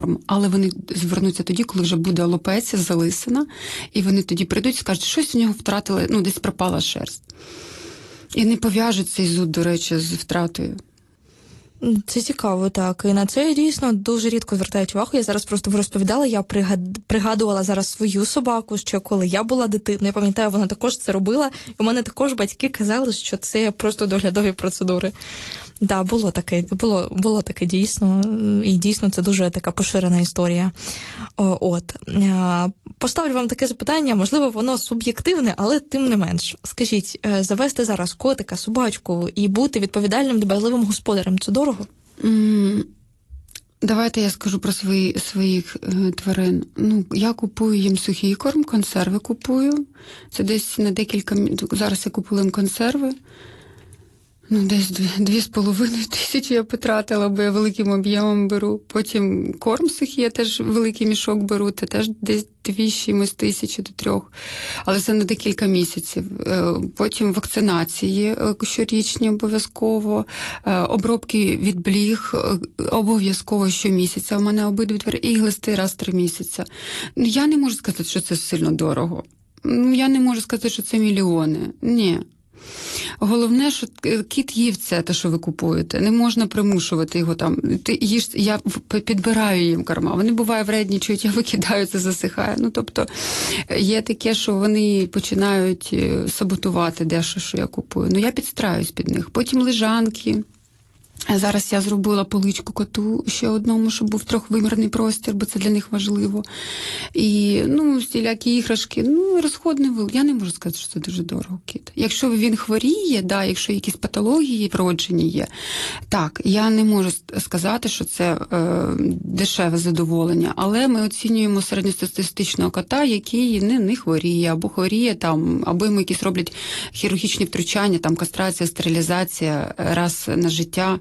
Але вони звернуться тоді, коли вже буде алопеція, залисина, і вони тоді прийдуть і скажуть, щось у нього втратили, десь пропала шерсть. І не пов'яжуть цей зуд, до речі, з втратою. Це цікаво, так. І на це дійсно дуже рідко звертають увагу. Я зараз просто розповідала, я пригадувала зараз свою собаку, що коли я була дитиною, я пам'ятаю, вона також це робила, і у мене також батьки казали, що це просто доглядові процедури. Так, було таке дійсно, і дійсно це дуже така поширена історія. Поставлю вам таке запитання, можливо, воно суб'єктивне, але тим не менш. Скажіть, завести зараз котика, собачку і бути відповідальним, дбайливим господарем – це дорого? Давайте я скажу про своїх тварин. Я купую їм сухий корм, консерви купую. Це десь на декілька... Зараз я купила їм консерви. Десь 2,5 тисячі я потратила, бо я великим об'ємом беру. Потім корм сухий, я теж великий мішок беру, це теж десь 2 тисячі до 3. Але це на декілька місяців. Потім вакцинації щорічні обов'язково, обробки від бліг обов'язково щомісяця. У мене обидві тварини і глисти раз в 3 місяці. Я не можу сказати, що це сильно дорого. Я не можу сказати, що це мільйони. Ні. Головне, що кіт їв це, те, що ви купуєте. Не можна примушувати його там. Я підбираю їм корма. Вони, буває, вредні, чують, я викидаю, це засихає. Тобто, є таке, що вони починають саботувати дещо, що я купую. Я підстраюсь під них. Потім лежанки. Зараз я зробила поличку коту ще одному, щоб був трьохвимірний простір, бо це для них важливо. І, всілякі іграшки, розходний вилок. Я не можу сказати, що це дуже дорого, кіт. Якщо він хворіє, якщо якісь патології вроджені є, так, я не можу сказати, що це дешеве задоволення, але ми оцінюємо середньостатистичного кота, який не хворіє, або хворіє там, або йому якісь роблять хірургічні втручання, там кастрація, стерилізація раз на життя.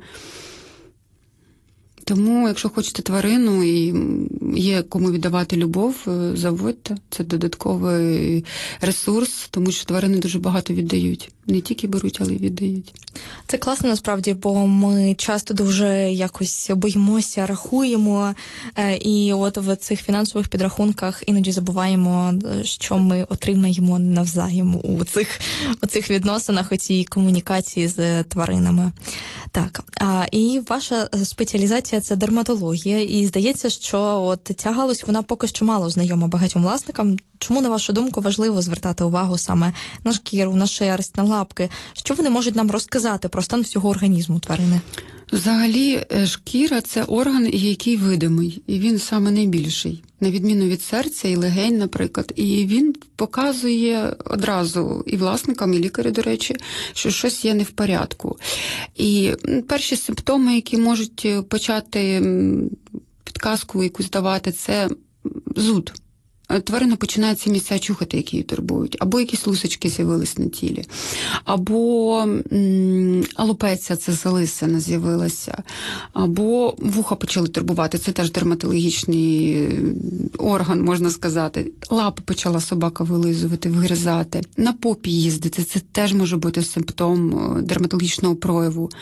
Тому, якщо хочете тварину і є кому віддавати любов, заводьте. Це додатковий ресурс, тому що тварини дуже багато віддають. Не тільки беруть, але й віддають. Це класно насправді, бо ми часто дуже якось боїмося, рахуємо, і от в цих фінансових підрахунках іноді забуваємо, що ми отримаємо навзаєм у цих відносинах, у цій комунікації з тваринами. Так, і ваша спеціалізація – це дерматологія, і здається, що от ця галузь, вона поки що мало знайома багатьом власникам. Чому, на вашу думку, важливо звертати увагу саме на шкіру, на шерсть, на лапки? Що вони можуть нам розказати про стан всього організму тварини? Взагалі, шкіра – це орган, який видимий, і він саме найбільший, на відміну від серця і легень, наприклад. І він показує одразу і власникам, і лікарю, до речі, що щось є не в порядку. І перші симптоми, які можуть почати підказку якусь давати, це зуд. Тварина починає ці місця чухати, які її турбують. Або якісь лусочки з'явились на тілі. Або алопеція, це залисина з'явилася. Або вуха почали турбувати. Це теж дерматологічний орган, можна сказати. Лапи почала собака вилизувати, вгризати. На попі їздити. Це теж може бути симптом дерматологічного прояву.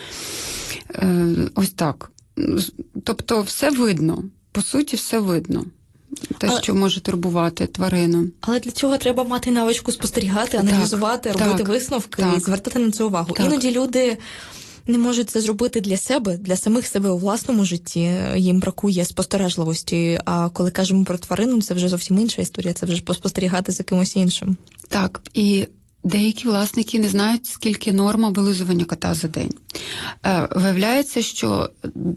Ось так. Тобто все видно. По суті, все видно. Те, що може турбувати тварину. Але для цього треба мати навичку спостерігати, аналізувати, робити висновки і звертати на це увагу. Так. Іноді люди не можуть це зробити для себе, для самих себе у власному житті. Їм бракує спостережливості. А коли кажемо про тварину, це вже зовсім інша історія. Це вже спостерігати за кимось іншим. Так, і деякі власники не знають, скільки норма вилизування кота за день. Виявляється, що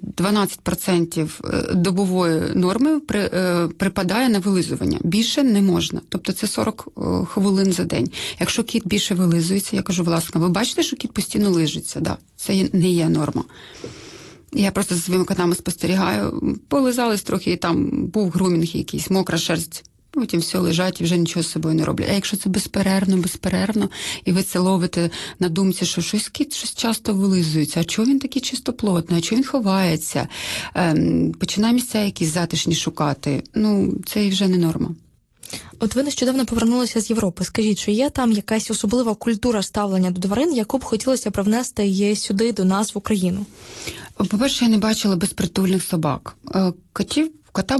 12% добової норми припадає на вилизування. Більше не можна. Тобто це 40 хвилин за день. Якщо кіт більше вилизується, я кажу власникам, ви бачите, що кіт постійно лижиться? Да, це не є норма. Я просто за своїми котами спостерігаю. Полизались трохи, і там був грумінг якийсь, мокра шерсть. Потім все лежать і вже нічого з собою не роблять. А якщо це безперервно, і ви це ловите на думці, що кіт щось часто вилизується, а чого він такий чистоплотний, а чого він ховається, починає місця якісь затишні шукати, це і вже не норма. От ви нещодавно повернулися з Європи. Скажіть, чи є там якась особлива культура ставлення до тварин, яку б хотілося привнести її сюди, до нас, в Україну? По-перше, я не бачила безпритульних собак. Котів кота